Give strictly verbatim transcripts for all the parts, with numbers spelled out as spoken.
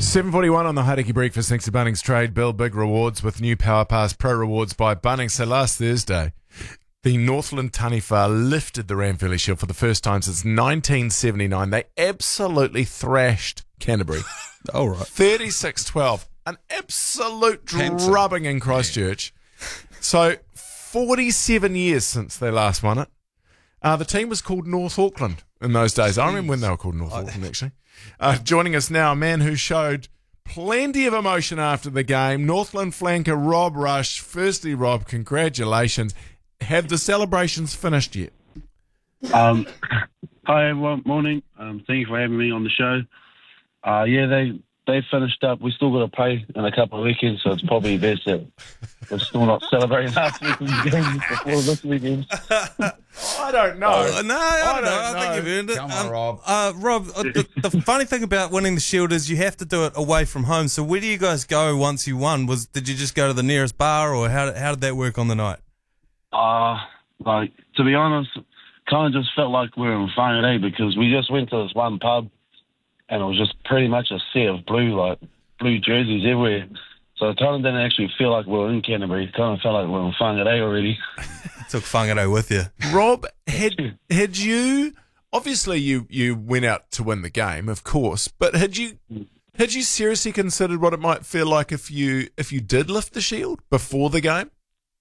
seven forty-one on the Hauraki Breakfast. Thanks to Bunnings Trade. Build big rewards with new Power Pass Pro rewards by Bunnings. So last Thursday, the Northland Taniwha lifted the Ranfurly Shield for the first time since nineteen seventy-nine. They absolutely thrashed Canterbury. All right. thirty-six twelve. An absolute Handsome. drubbing in Christchurch. So forty-seven years since they last won it. Uh, the team was called North Auckland in those days. I remember when they were called North Auckland, actually. Uh, joining us now, a man who showed plenty of emotion after the game, Northland flanker Rob Rush. Firstly, Rob, congratulations. Have the celebrations finished yet? Um, hi everyone, morning. Um, thank you for having me on the show. Uh, yeah, they they finished up. We still got to play in a couple of weekends, so it's probably best that we're still not celebrating last weekend's game before this weekend. I don't know. Oh, no, I I don't know. don't I think know. you've earned it. Come on, Um, Rob. Uh, Rob, uh, the, the funny thing about winning the Shield is you have to do it away from home. So where do you guys go once you won? Was Did you just go to the nearest bar, or how, how did that work on the night? Uh, like, to be honest, kind of just felt like we were in Whangarei because we just went to this one pub and it was just pretty much a sea of blue, like blue jerseys everywhere. So it kind of didn't actually feel like we were in Canterbury. It kind of felt like we were in Whangarei already. Took Whangarei with you. Rob, had had you obviously you, you went out to win the game, of course, but had you had you seriously considered what it might feel like if you if you did lift the shield before the game?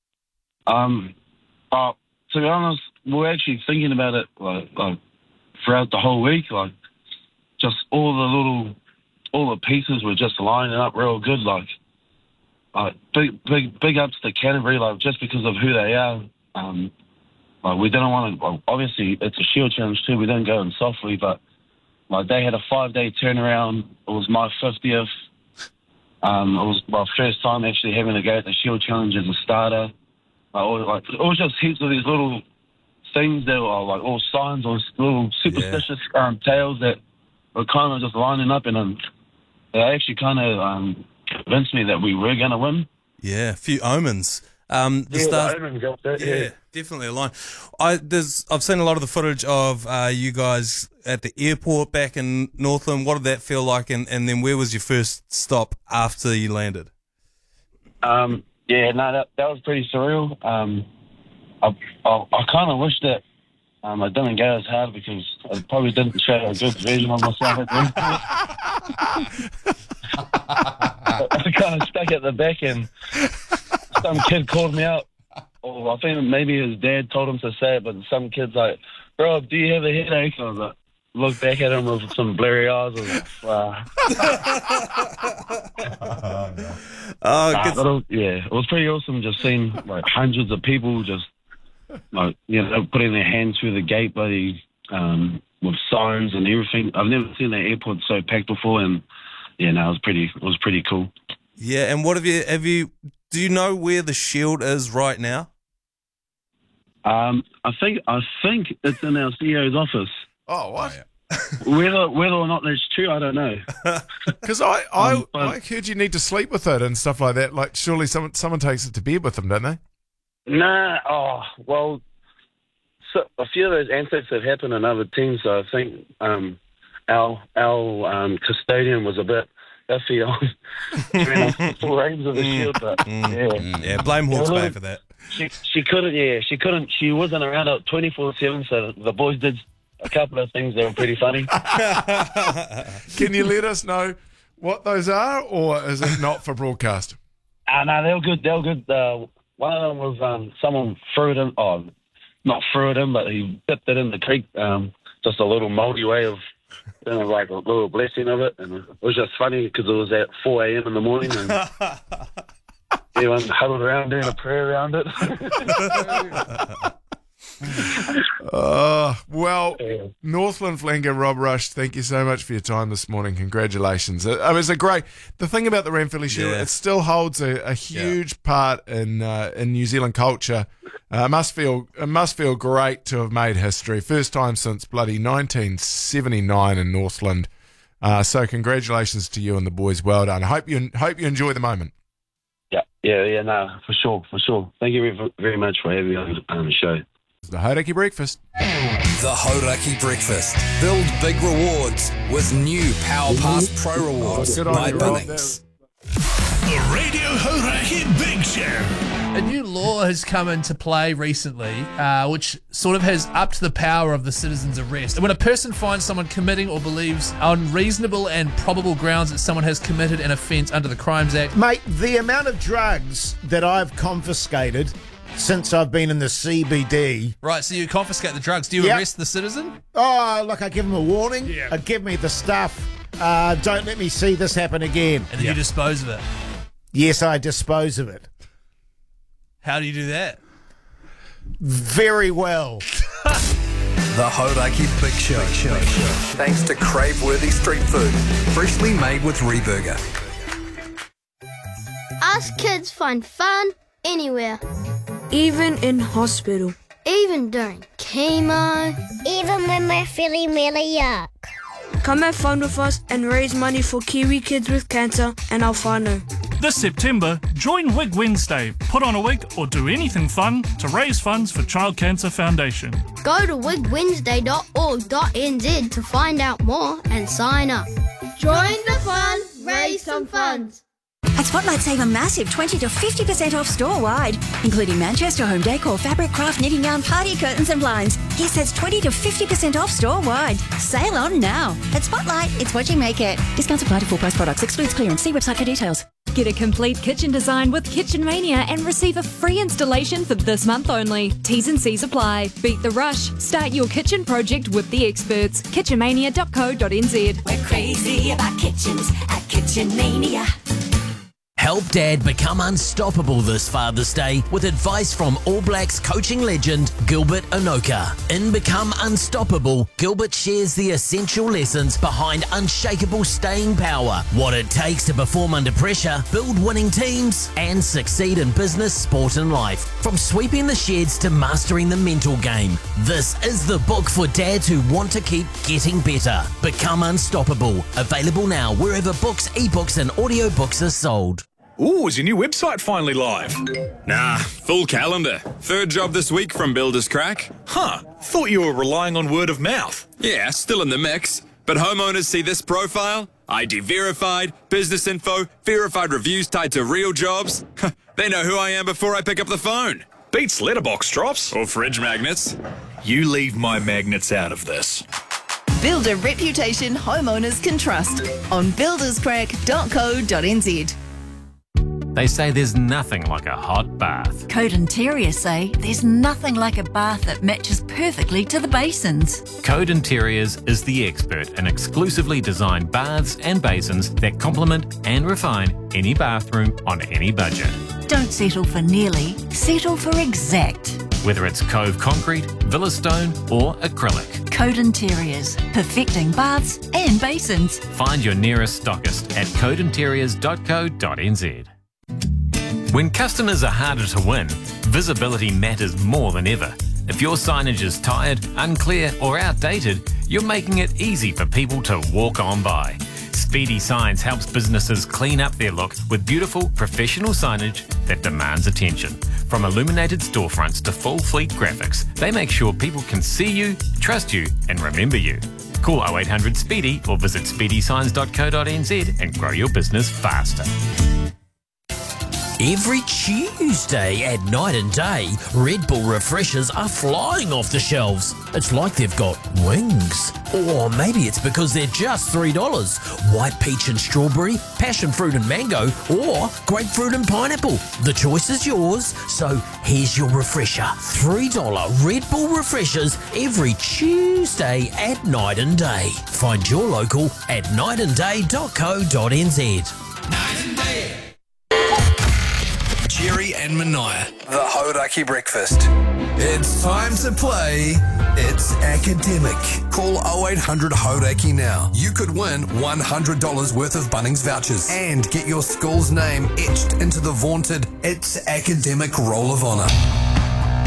Um, uh, to be honest, we we're actually thinking about it like, like throughout the whole week. Like, just all the little, all the pieces were just lining up real good. Like, uh, big, big, big ups to Canterbury. Like, just because of who they are. Um, like we didn't want to. Well, obviously, it's a Shield challenge too. We didn't go in softly, but like they had a five-day turnaround. It was my fiftieth. Um, it was my first time actually having to go at the Shield challenge as a starter. Like, all, like, it was just heaps of these little things that were like all signs or little superstitious yeah. um, tales that were kind of just lining up, and um, they actually kind of um, convinced me that we were going to win. Yeah, a few omens. Um, the yeah, stars, the omens got that, yeah, yeah. definitely a line. I there's I've seen a lot of the footage of uh, you guys at the airport back in Northland. What did that feel like? And, and then where was your first stop after you landed? Um, yeah, no, that that was pretty surreal. Um, I I, I kind of wish that um, I didn't go as hard because I probably didn't show a good version of myself at the airport. I kind of stuck at the back and some kid called me out. Or I think maybe his dad told him to say it, but some kid's like, "Rob, do you have a headache?" And I was like, look back at him with some blurry eyes. I was like, wow. Oh, Nah, good. but it was- yeah, it was pretty awesome just seeing like hundreds of people just like, you know, putting their hands through the gate buddy, um, with signs and everything. I've never seen the airport so packed before, and yeah, no, it was pretty, it was pretty cool. Yeah, and what have you, have you, do you know where the Shield is right now? Um, I think I think it's in our C E O's office. Oh, what? Whether whether or not that's true, I don't know. Because I, I, Um, but- I heard you need to sleep with it and stuff like that. Like, surely someone someone takes it to bed with them, don't they? Nah, oh, well, so a few of those antics have happened in other teams, so I think um, our our um, custodian was a bit iffy on during the full range of the Shield, but yeah. Yeah, blame Hawke's Yeah, Bay for that. She she couldn't, yeah, she couldn't, she wasn't around at twenty-four seven, so the boys did a couple of things that were pretty funny. Can you let us know what those are, or is it not for broadcast? Ah, no, they were good, they were good. Uh, one of them was um, someone threw it in, oh, not threw it in, but he dipped it in the creek, um, just a little mouldy way of doing like a little blessing of it, and it was just funny because it was at four a.m. in the morning, and everyone huddled around doing a prayer around it. Uh, well, Yeah. Northland flanker Rob Rush, thank you so much for your time this morning. Congratulations. It, it was a great. The thing about the Ranfurly Shield, Yeah. it still holds a, a huge part in uh, in New Zealand culture. Uh, it must feel it must feel great to have made history. First time since bloody nineteen seventy-nine in Northland. Uh, so congratulations to you and the boys. Well done. I hope you hope you enjoy the moment. Yeah, yeah, yeah, no, for sure, for sure. Thank you very, very much for having me on on the show. The Hauraki Breakfast. The Hauraki Breakfast. Build big rewards with new Power Pass Pro Rewards Good on by you, Rob. Bunnings. The Radio Hauraki Big Show. A new law has come into play recently, uh, which sort of has upped the power of the citizen's arrest. And when a person finds someone committing or believes on reasonable and probable grounds that someone has committed an offence under the Crimes Act. Mate, the amount of drugs that I've confiscated since I've been in the C B D. Right, so you confiscate the drugs. Do you Yep. arrest the citizen? Oh, look, I give them a warning. Yeah. I give me the stuff. Uh, don't let me see this happen again. And then you dispose of it. Yes, I dispose of it. How do you do that? Very well. The Hauraki Big Show. Thanks to crave-worthy street food, freshly made with Reburger. Us kids find fun anywhere, Even in hospital. even during chemo. Even when we're feeling really yuck. Come have fun with us and raise money for Kiwi kids with cancer and Alfano. This September, join Wig Wednesday. Put on a wig or do anything fun to raise funds for Child Cancer Foundation. Go to wig wednesday dot org dot n z to find out more and sign up. Join the fun, raise some funds. At Spotlight, save a massive twenty to fifty percent off store-wide, including Manchester home decor, fabric, craft, knitting yarn, party curtains and blinds. Yes, that's twenty to fifty percent off store-wide. Sale on now. At Spotlight, it's what you make it. Discounts apply to full-price products. Excludes clearance. See website for details. Get a complete kitchen design with Kitchen Mania and receive a free installation for this month only. T's and C's apply. Beat the rush. Start your kitchen project with the experts. kitchen mania dot co dot n z. We're crazy about kitchens at Kitchen Mania. Help Dad become unstoppable this Father's Day with advice from All Blacks coaching legend Gilbert Enoka. In Become Unstoppable, Gilbert shares the essential lessons behind unshakable staying power, what it takes to perform under pressure, build winning teams, and succeed in business, sport, and life. From sweeping the sheds to mastering the mental game, this is the book for dads who want to keep getting better. Become Unstoppable. Available now wherever books, ebooks, and audiobooks are sold. Ooh, is your new website finally live? Nah, full calendar. Third job this week from Builders Crack. Huh, thought you were relying on word of mouth. Yeah, still in the mix. But homeowners see this profile, I D verified, business info, verified reviews tied to real jobs. They know who I am before I pick up the phone. Beats letterbox drops. Or fridge magnets. You leave my magnets out of this. Build a reputation homeowners can trust on builders crack dot co dot n z. They say there's nothing like a hot bath. Code Interiors say there's nothing like a bath that matches perfectly to the basins. Code Interiors is the expert in exclusively designed baths and basins that complement and refine any bathroom on any budget. Don't settle for nearly, settle for exact. Whether it's Cove Concrete, Villa Stone or acrylic. Code Interiors, perfecting baths and basins. Find your nearest stockist at code interiors dot co dot n z. When customers are harder to win, visibility matters more than ever. If your signage is tired, unclear or outdated, you're making it easy for people to walk on by. Speedy Signs helps businesses clean up their look with beautiful, professional signage that demands attention. From illuminated storefronts to full fleet graphics, they make sure people can see you, trust you and remember you. Call oh eight hundred SPEEDY or visit speedy signs dot co dot n z and grow your business faster. Every Tuesday at Night and Day, Red Bull refreshers are flying off the shelves. It's like they've got wings. Or maybe it's because they're just three dollars. White peach and strawberry, passion fruit and mango, or grapefruit and pineapple. The choice is yours, so here's your refresher. three dollars Red Bull refreshers every Tuesday at Night and Day. Find your local at night and day dot co dot n z. Night and Day. Jerry and Mania. The Hauraki Breakfast. It's time to play It's Academic. Call oh eight hundred Hauraki now. You could win one hundred dollars worth of Bunnings vouchers and get your school's name etched into the vaunted It's Academic Roll of Honour.